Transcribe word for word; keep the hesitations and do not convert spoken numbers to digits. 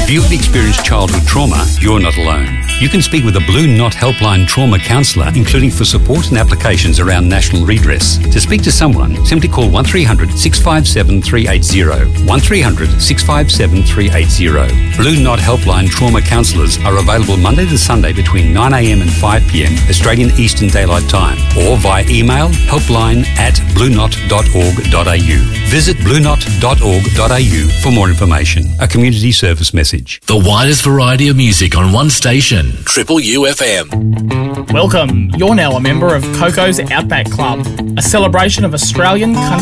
If you've experienced childhood trauma, you're not alone. You can speak with a Blue Knot Helpline trauma counsellor, including for support and applications around national redress. To speak to someone, simply call one three hundred six five seven three eight zero, one three hundred six five seven three eight zero. Blue Knot Helpline trauma counsellors are available Monday to Sunday between nine a m and five p m Australian Eastern Daylight Time, or via email helpline at blue knot dot org dot a u. Visit blue knot dot org dot a u for more information. A community service message. The widest variety of music on one station. Triple U F M. Welcome. You're now a member of Coco's Outback Club, a celebration of Australian country